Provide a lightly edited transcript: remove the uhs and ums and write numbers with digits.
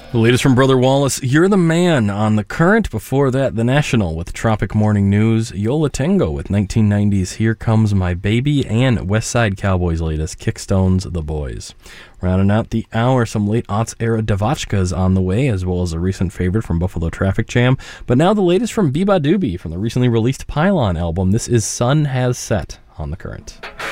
The latest from Brother Wallace, You're the Man on The Current. Before that, The National with Tropic Morning News, Yo La Tengo with 1990's Here Comes My Baby, and West Side Cowboys' latest, Kickstone's The Boys. Rounding out the hour, some late aughts era Devotchkas on the way, as well as a recent favorite from Buffalo Traffic Jam. But now the latest from Biba Doobie from the recently released Pylon album. This is Sun Has Set on The Current.